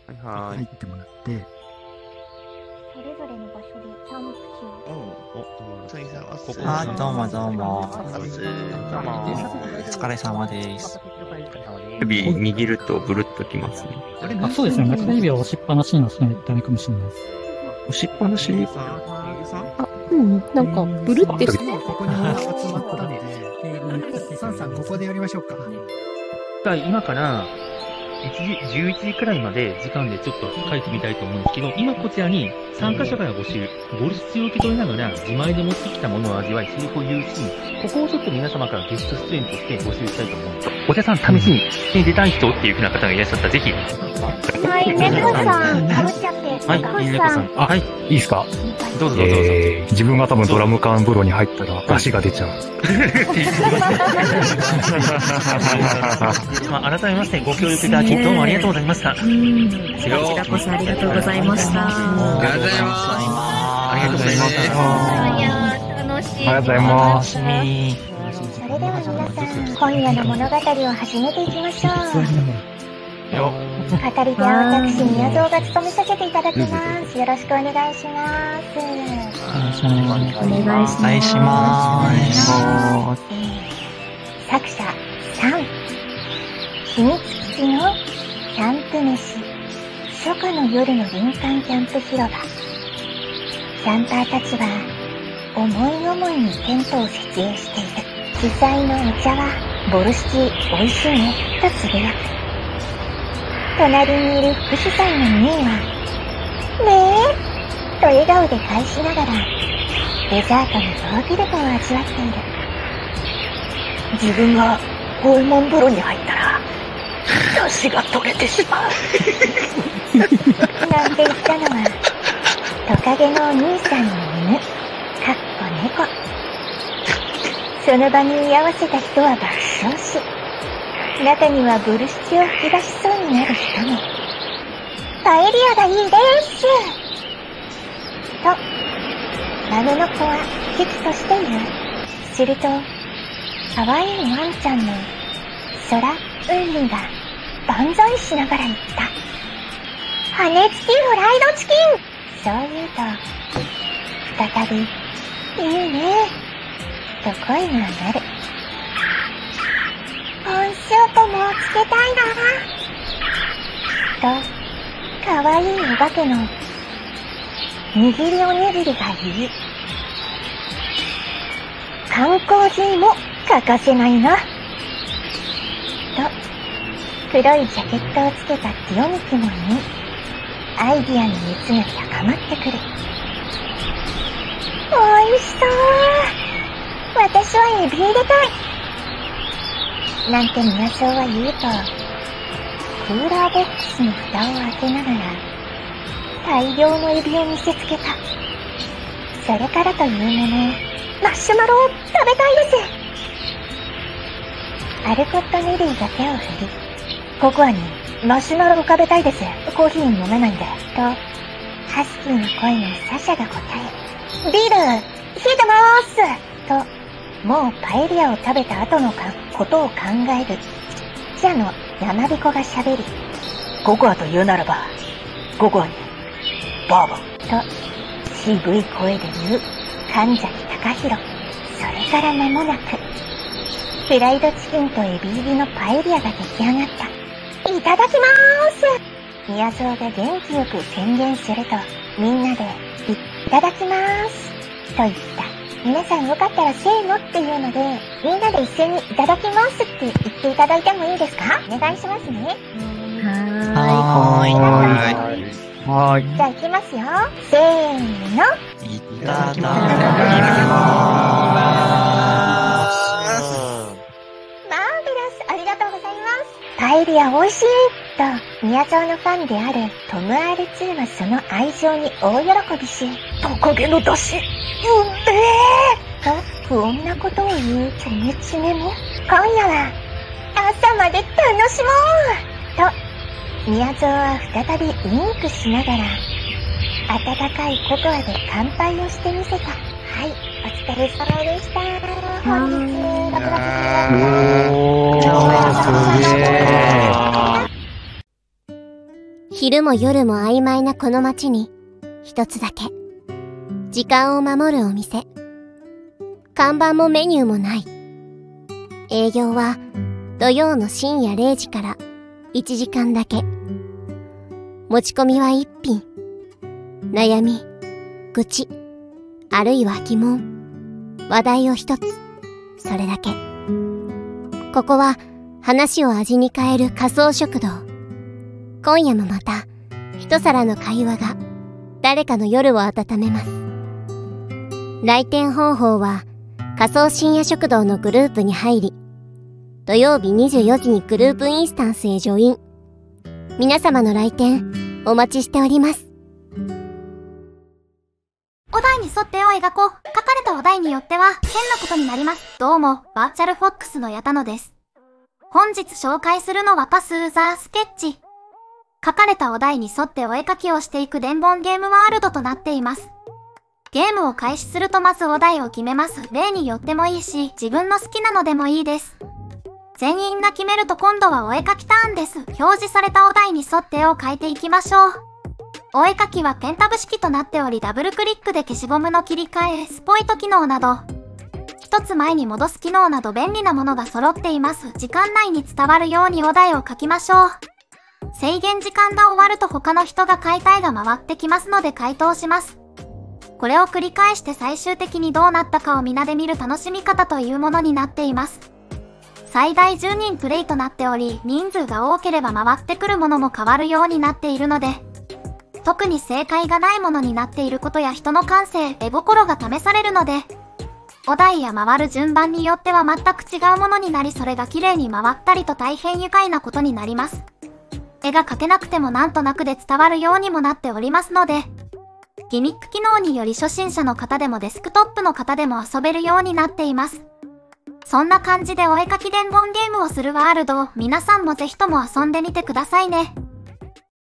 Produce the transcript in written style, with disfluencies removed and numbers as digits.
入ってもらって、 それぞれの場所でタームプキを。 あ、どうもどうも。お疲れ様です。 指握るとブルッときますね。 あ、そうですね。中指は押しっぱなしの人ダメかもしれないです。 押しっぱなしあ、うん、なんか、ブルってして。 ここにみんな集まったので、サンさんここでやりましょうか。 今から、11時くらいまで時間でちょっと書いてみたいと思うんですけど、今こちらに参加者から募集、ボルシチを受け取りながら自前で持ってきたものを味わい、セリフを言うシーン、ここをちょっと皆様からゲスト出演として募集したいと思うんです。お茶さん、試しに出たい人っていう風な方がいらっしゃったら、ぜひ。 はい、猫さん、かぶっちゃって。 はい、猫さん。 はい。いいですか？ どうぞどうぞ。 自分が多分ドラム缶風呂に入ったら足が出ちゃう。 改めましてご協力いただきどうもありがとうございました。 こちらこそありがとうございました。 ありがとうございます。 ありがとうございます。 いやー、楽しい。 ありがとうございます。 それでは皆さん、今夜の物語を始めていきましょう。語り手は私、宮蔵が務めさせていただきます。よろしくお願いします。 お願いします。 作者3、秘密基地のキャンプ飯、初夏の夜の林間キャンプ広場。キャンパーたちは思い思いにテントを設営している。主催のお茶はボルシチ美味しいねとつぶやく。隣にいる副主催のミーはねえと笑顔で返しながらデザートのヨーグルトを味わっている。自分が拷問風呂に入ったら出汁が取れてしまうなんて言ったのはトカゲのお兄さんの犬かっこ猫。その場に居合わせた人は爆笑し、中にはブルシチを吹き出しそうになる人も。パエリアがいいですとラムの子は危機としている。すると可愛いワンちゃんの空海が万歳しながら言った。羽根付きフライドチキン。そう言うと再びいいねと声が上がる。コーンスープもつけたいなと可愛いお化けの握りおにぎりが言う。缶コーヒーも欠かせないなと黒いジャケットをつけたティオミキも言い、アイディアの熱が高まってくる。おいしそう。私はエビ入れたいなんて宮蔵は言うと、クーラーボックスの蓋を開けながら大量のエビを見せつけた。それからというもの、マッシュマロを食べたいです。アルコット・ネリーが手を振り、ココアにマシュマロを食べたいです。コーヒー飲めないんで。と、ハスキーの声のサシャが答え、ビール、冷えてまーすと、もうパエリアを食べた後のことを考える、ちっちゃの山彦が喋り、ココアと言うならば、ココアに、バーボンと、渋い声で言う、神崎隆弘。それから間もなく、フライドチキンとエビ入りのパエリアが出来上がった。いただきまーす。宮蔵が元気よく宣言すると、みんなで、いただきまーす。と言った。皆さんよかったらせーのっていうので、みんなで一斉にいただきますって言っていただいてもいいですか？お願いしますね。 はい。 じゃあ行きますよ。せーの。 いただきます。 マーベラス、ありがとうございます。パエリア美味しいと、宮蔵のファンであるトム R2 はその愛情に大喜びし、トカゲの出汁、と不穏なことを言うチョメチメも、今夜は朝まで楽しもうと、宮蔵は再びウインクしながら、温かいココアで乾杯をしてみせた。はい、お疲れ様でした。本日、6月すげー。 昼も夜も曖昧なこの街に、一つだけ、時間を守るお店。看板もメニューもない。営業は土曜の深夜0時から1時間だけ。持ち込みは1品。悩み、愚痴、あるいは疑問、話題を一つ。それだけ。ここは話を味に変える仮想食堂。今夜もまた一皿の会話が誰かの夜を温めます。来店方法は仮想深夜食堂のグループに入り、土曜日24時にグループインスタンスへジョイン。皆様の来店お待ちしております。 お題に沿って絵を描こう。書かれたお題によっては変なことになります。どうも、バーチャルフォックスの矢田野です。本日紹介するのはパスーザースケッチ。書かれたお題に沿ってお絵描きをしていく伝言ゲームワールドとなっています。ゲームを開始するとまずお題を決めます。例によってもいいし、自分の好きなのでもいいです。全員が決めると今度はお絵描きターンです。表示されたお題に沿って絵を描いていきましょう。お絵描きはペンタブ式となっており、ダブルクリックで消しゴムの切り替え、スポイト機能など、一つ前に戻す機能など便利なものが揃っています。時間内に伝わるようにお題を書きましょう。制限時間が終わると他の人が書いた絵が回ってきますので回答します。これを繰り返して最終的にどうなったかを皆で見る楽しみ方というものになっています。最大10人プレイとなっており、人数が多ければ回ってくるものも変わるようになっているので、特に正解がないものになっていることや人の感性、絵心が試されるので、お題や回る順番によっては全く違うものになり、それが綺麗に回ったりと大変愉快なことになります。絵が描けなくてもなんとなくで伝わるようにもなっておりますので、ギミック機能により初心者の方でもデスクトップの方でも遊べるようになっています。そんな感じでお絵描き伝言ゲームをするワールドを皆さんもぜひとも遊んでみてくださいね。